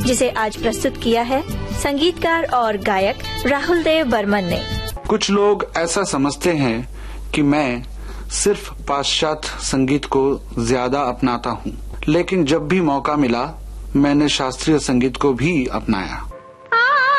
जिसे आज प्रस्तुत किया है संगीतकार और गायक राहुल देव बर्मन ने। कुछ लोग ऐसा समझते हैं कि मैं सिर्फ पाश्चात्य संगीत को ज्यादा अपनाता हूँ, लेकिन जब भी मौका मिला मैंने शास्त्रीय संगीत को भी अपनाया।